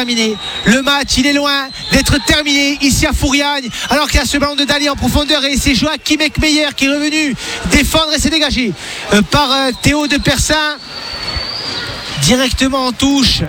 terminé. Le match, il est loin d'être terminé ici à Fouriagne, alors qu'il y a ce ballon de Dali en profondeur et c'est Joachim Eckmeyer qui est revenu défendre et s'est dégagé par Théo de Persin directement en touche.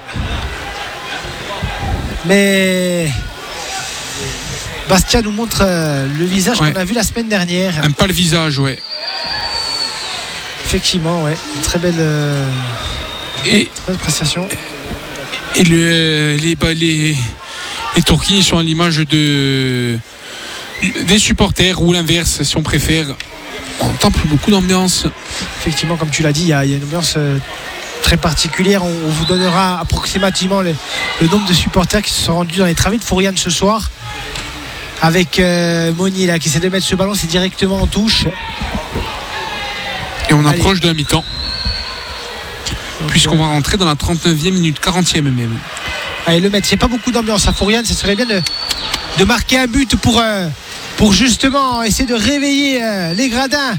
Mais Bastia nous montre le visage qu'on a vu la semaine dernière. Pas le visage, ouais. Effectivement, ouais. Une très belle prestation. Et les Turquis sont à l'image des supporters, ou l'inverse, si on préfère. On n'entend plus beaucoup d'ambiance. Effectivement, comme tu l'as dit, il y a une ambiance très particulière. On vous donnera approximativement le nombre de supporters qui se sont rendus dans les travées de Fouriagne ce soir. Avec Monnier là, qui essaie de mettre ce ballon, c'est directement en touche. Et on approche de la mi-temps. Puisqu'on va rentrer dans la 39e minute, 40e même. Allez, le mettre, il n'y a pas beaucoup d'ambiance à Fouriagne. Ça serait bien de marquer un but pour justement essayer de réveiller les gradins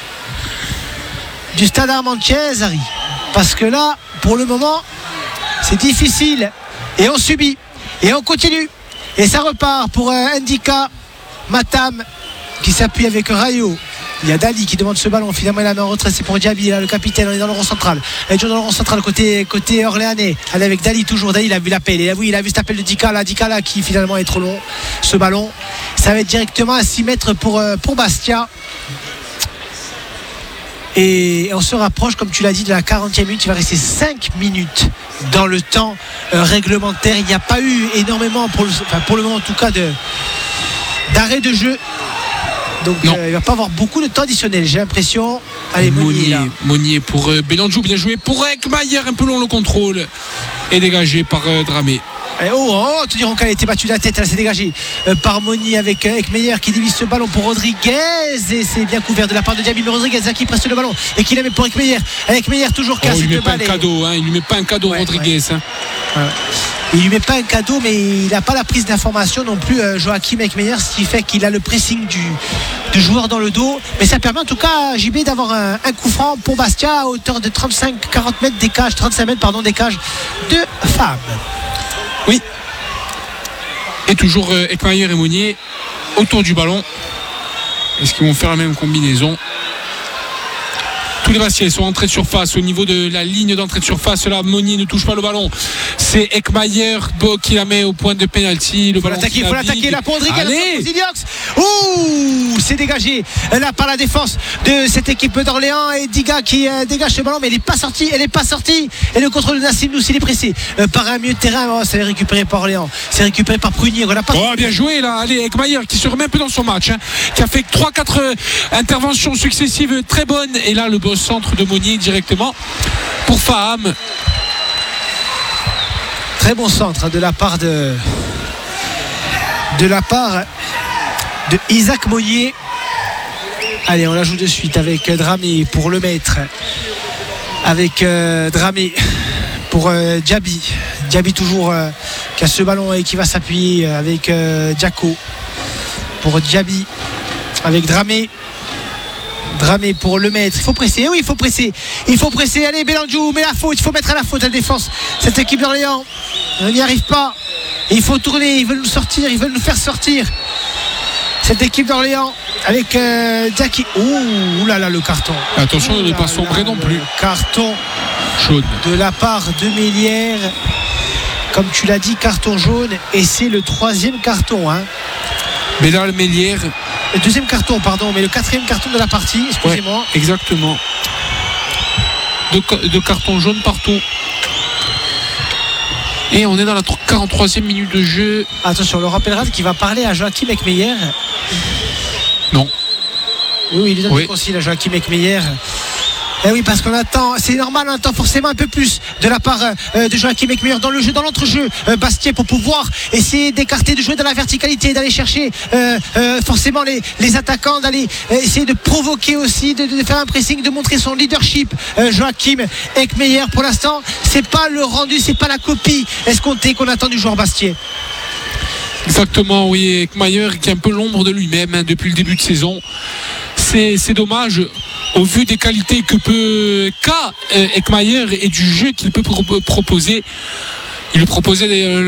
du stade Armand Chiesa. Parce que là, pour le moment, c'est difficile. Et on subit. Et on continue. Et ça repart pour Ndika Matam qui s'appuie avec Rayo. Il y a Dali qui demande ce ballon. Finalement, il a mis en retrait. C'est pour Diaby, là, le capitaine. On est dans le rond central. Elle est toujours dans le rond central, côté orléanais. Elle est avec Dali toujours. Dali, il a vu l'appel. Il a vu cet appel de Dikala. Dikala qui finalement est trop long. Ce ballon, ça va être directement à 6 mètres pour Bastia. Et on se rapproche, comme tu l'as dit, de la 40e minute. Il va rester 5 minutes dans le temps réglementaire. Il n'y a pas eu énormément, pour le moment en tout cas, d'arrêt de jeu. Donc il ne va pas avoir beaucoup de temps additionnel, j'ai l'impression. Allez, Monnier pour Bélanjou, bien joué pour Eckmeyer, un peu long le contrôle. Et dégagé par Dramé. Te diront qu'elle a été battue de la tête, elle s'est dégagée par Monnier avec Eckmeyer qui divise ce ballon pour Rodriguez et c'est bien couvert de la part de Diaby, mais Rodriguez qui presse le ballon et qui la met pour Eckmeyer. Eckmeyer toujours cassé. Il lui met pas un cadeau, il lui met pas un cadeau, Rodriguez. Il lui met pas un cadeau, mais il n'a pas la prise d'information non plus, Joachim Eckmeyer, ce qui fait qu'il a le pressing du joueur dans le dos. Mais ça permet en tout cas à JB d'avoir un coup franc pour Bastia à hauteur de 35-40 mètres des cages, 35 mètres pardon, des cages de femmes. Oui. Et toujours Eckmeyer et Monnier autour du ballon. Est-ce qu'ils vont faire la même combinaison? Tous les Bastiais sont entrés de surface au niveau de la ligne d'entrée de surface. Là, Monnier ne touche pas le ballon. C'est Eckmeyer qui la met au point de pénalty. Il faut l'attaquer là pour Rodriguez. C'est dégagé là par la défense de cette équipe d'Orléans et Diga qui dégage ce ballon, mais elle n'est pas sortie. Et le contrôle de Nassim Nous, il est pressé par un milieu de terrain. Ça est récupéré par Orléans. C'est récupéré par Prunier. Bien joué là. Allez, Eckmeyer qui se remet un peu dans son match, qui a fait 3-4 interventions successives très bonnes. Et là, le beau centre de Monnier directement pour Faham. Très bon centre de la part de Isaac Monnier. Allez, on la joue de suite avec Dramé pour le mettre. Avec Dramé pour Diaby. Diaby toujours qui a ce ballon et qui va s'appuyer avec Diaco. Pour Diaby avec Dramé pour le mettre. Il faut presser. Oui, il faut presser. Allez, Bélanjou, mais la faute. Il faut mettre à la faute à la défense. Cette équipe d'Orléans n'y arrive pas. Et il faut tourner. Ils veulent nous sortir. Ils veulent nous faire sortir. Cette équipe d'Orléans avec Diaki. Ouh là là, le carton. Attention de ne pas sombrer non plus. Carton jaune de la part de Mélière. Comme tu l'as dit, carton jaune. Et c'est le 3e carton. Bédal Mélière. Le 2e carton, pardon, mais le 4e carton de la partie, excusez-moi. Ouais, exactement. Deux cartons jaunes partout. Et on est dans la 43e minute de jeu. Attention, on le rappellera qu'il va parler à Joachim Eckmeyer. Non. Oui, il est dans le consigne à Joachim Eckmeyer. Eh oui, parce qu'on attend, c'est normal, on attend forcément un peu plus de la part de Joachim Eckmeyer dans le jeu, dans l'entrejeu Bastia, pour pouvoir essayer d'écarter, de jouer dans la verticalité, d'aller chercher forcément les attaquants, d'aller essayer de provoquer aussi, de faire un pressing, de montrer son leadership. Joachim Eckmeyer, pour l'instant, c'est pas le rendu, c'est pas la copie escomptée qu'on attend du joueur Bastia. Exactement, oui, Eckmeyer qui est un peu l'ombre de lui-même depuis le début de saison. C'est dommage au vu des qualités qu'a Eckmeyer et du jeu qu'il peut proposer. Il le proposait